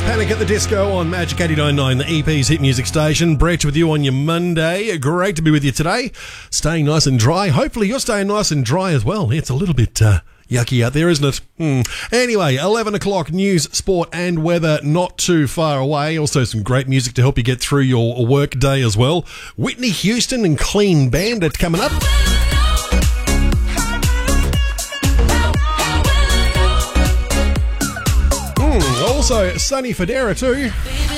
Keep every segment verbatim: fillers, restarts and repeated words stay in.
Panic at the Disco on Magic eighty-nine point nine, the E P's hit music station. Brett with you on your Monday. Great to be with you today. Staying nice and dry. Hopefully you're staying nice and dry as well. It's a little bit uh, yucky out there, isn't it? Hmm. Anyway, eleven o'clock news, sport and weather not too far away. Also some great music to help you get through your work day as well. Whitney Houston and Clean Bandit coming up. Also, Sonny Fodera too.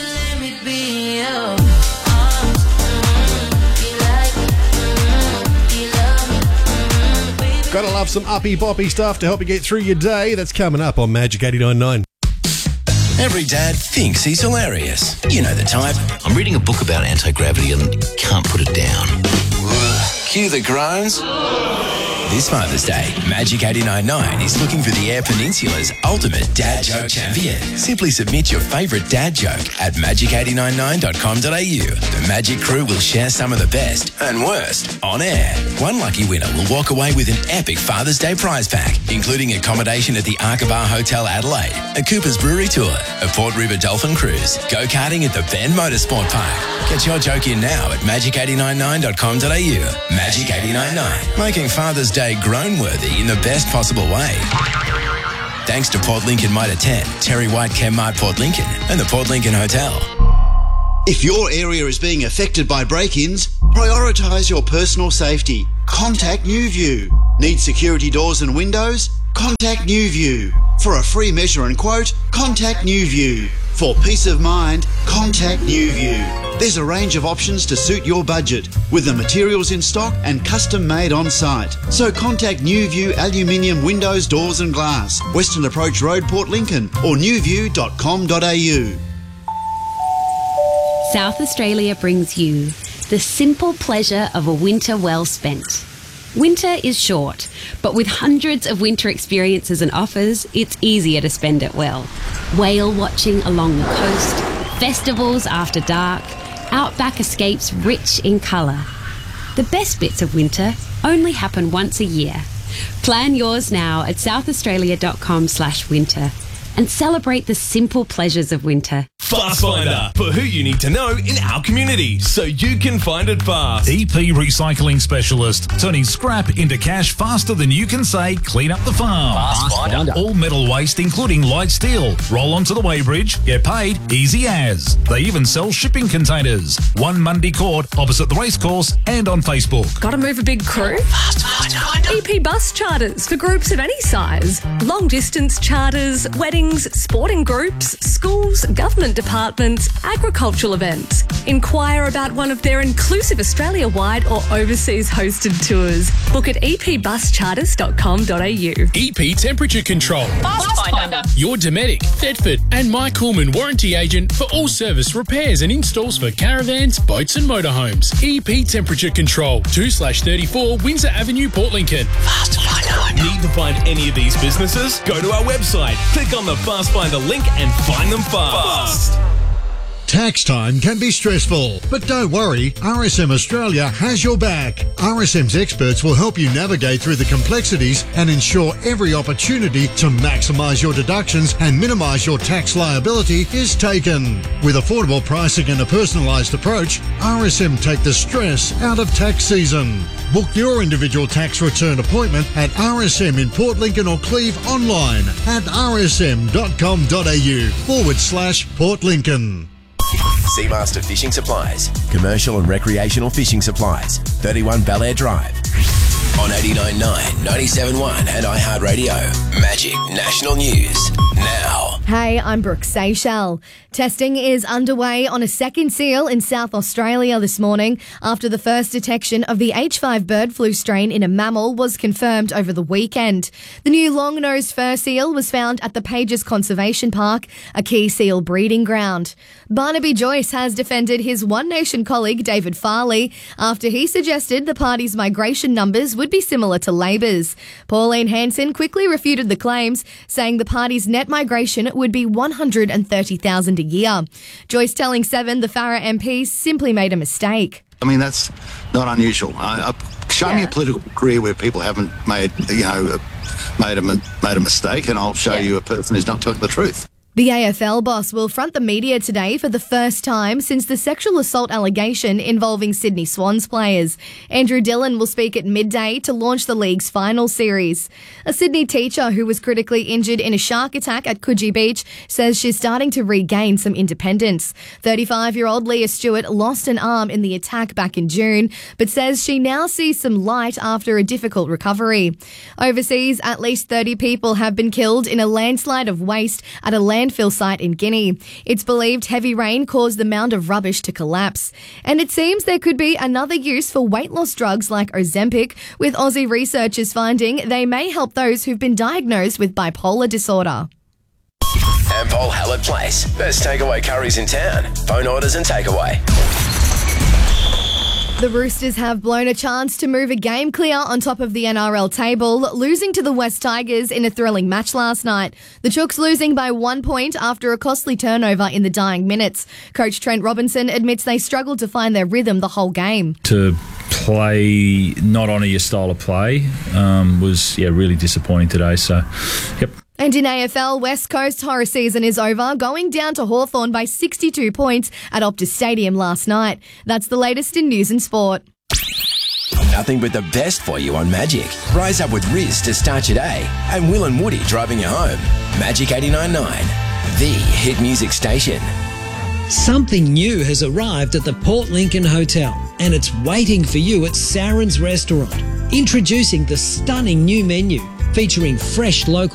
Gotta love some uppy boppy stuff to help you get through your day. That's coming up on Magic eighty-nine point nine. Every dad thinks he's hilarious. You know the type. I'm reading a book about anti-gravity and can't put it down. Cue the groans. This Father's Day, Magic eighty-nine point nine is looking for the Eyre Peninsula's ultimate dad joke champion. Simply submit your favourite dad joke at magic eight nine nine dot com dot a u. The Magic crew will share some of the best and worst on air. One lucky winner will walk away with an epic Father's Day prize pack, including accommodation at the Arkabar Hotel Adelaide, a Cooper's Brewery tour, a Port River Dolphin cruise, go-karting at the Bend Motorsport Park. Get your joke in now at magic eight nine nine dot com dot a u. Magic eighty-nine point nine, making Father's Day grown-worthy in the best possible way. Thanks to Port Lincoln Motor ten, Terry White Chemmart Port Lincoln and the Port Lincoln Hotel. If your area is being affected by break-ins, prioritise your personal safety. Contact NewView. Need security doors and windows? Contact NewView. For a free measure and quote, contact NewView. For peace of mind, contact NewView. There's a range of options to suit your budget, with the materials in stock and custom made on site. So contact NewView Aluminium Windows, Doors and Glass, Western Approach Road, Port Lincoln, or newview dot com dot a u. South Australia brings you the simple pleasure of a winter well spent. Winter is short, but with hundreds of winter experiences and offers, it's easier to spend it well. Whale watching along the coast, festivals after dark, outback escapes rich in colour. The best bits of winter only happen once a year. Plan yours now at south australia dot com slash winter and celebrate the simple pleasures of winter. Fast Finder, for who you need to know in our community, so you can find it fast. E P Recycling Specialist, turning scrap into cash faster than you can say clean up the farm. Fast Finder. All metal waste, including light steel. Roll onto the weighbridge, get paid easy as. They even sell shipping containers. One Mundy Court, opposite the racecourse, and on Facebook. Got to move a big crew? Fast Finder. E P Bus Charters for groups of any size. Long distance charters, weddings, sporting groups, schools, government departments, agricultural events. Inquire about one of their inclusive Australia-wide or overseas hosted tours. Book at e p bus charters dot com dot a u. E P Temperature Control. Fast Finder. Your Dometic, Thetford and Mike Coolman warranty agent for all service repairs and installs for caravans, boats and motorhomes. E P Temperature Control, two slash thirty-four Windsor Avenue, Port Lincoln. Fast Finder. Need to find any of these businesses? Go to our website, click on the Fast Finder link and find them fast. Tax time can be stressful, but don't worry, R S M Australia has your back. R S M's experts will help you navigate through the complexities and ensure every opportunity to maximise your deductions and minimise your tax liability is taken. With affordable pricing and a personalised approach, R S M take the stress out of tax season. Book your individual tax return appointment at R S M in Port Lincoln or Cleve online at r s m dot com dot a u forward slash Port Lincoln. Seamaster Fishing Supplies, commercial and recreational fishing supplies, thirty-one Bel Air Drive. On eighty-nine point nine, ninety-seven point one and iHeartRadio. Magic National News now. Hey, I'm Brooke Seychelles. Testing is underway on a second seal in South Australia this morning after the first detection of the H five bird flu strain in a mammal was confirmed over the weekend. The new long-nosed fur seal was found at the Pages Conservation Park, a key seal breeding ground. Barnaby Joyce has defended his One Nation colleague David Farley after he suggested the party's migration numbers would be similar to Labor's. Pauline Hanson quickly refuted the claims, saying the party's net migration would be one hundred thirty thousand a year. Joyce telling Seven the Farrer M P simply made a mistake. I mean, that's not unusual. Uh, show yeah. me a political career where people haven't made, you know, made a made a mistake, and I'll show yeah. you a person who's not telling the truth. The A F L boss will front the media today for the first time since the sexual assault allegation involving Sydney Swans players. Andrew Dillon will speak at midday to launch the league's final series. A Sydney teacher who was critically injured in a shark attack at Coogee Beach says she's starting to regain some independence. thirty-five-year-old Leah Stewart lost an arm in the attack back in June, but says she now sees some light after a difficult recovery. Overseas, at least thirty people have been killed in a landslide of waste at a landfill site in Guinea. It's believed heavy rain caused the mound of rubbish to collapse. And it seems there could be another use for weight loss drugs like Ozempic, with Aussie researchers finding they may help those who've been diagnosed with bipolar disorder. Ampol Hallett Place. Best takeaway curries in town. Phone orders and takeaway. The Roosters have blown a chance to move a game clear on top of the N R L table, losing to the West Tigers in a thrilling match last night. The Chooks losing by one point after a costly turnover in the dying minutes. Coach Trent Robinson admits they struggled to find their rhythm the whole game. To play not honour your style of play um, was yeah really disappointing today. So, yep. And in A F L, West Coast horror season is over, going down to Hawthorn by sixty-two points at Optus Stadium last night. That's the latest in news and sport. Nothing but the best for you on Magic. Rise up with Riz to start your day, and Will and Woody driving you home. Magic eighty-nine point nine, the hit music station. Something new has arrived at the Port Lincoln Hotel, and it's waiting for you at Saren's Restaurant. Introducing the stunning new menu, featuring fresh local